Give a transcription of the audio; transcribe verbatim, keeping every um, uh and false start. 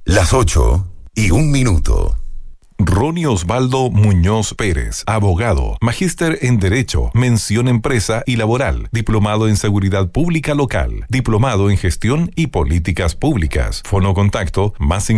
Las ocho y un minuto. Ronnie Osvaldo Muñoz Pérez, abogado, magíster en Derecho, mención empresa y laboral, diplomado en Seguridad Pública Local, diplomado en Gestión y Políticas Públicas. Fono contacto más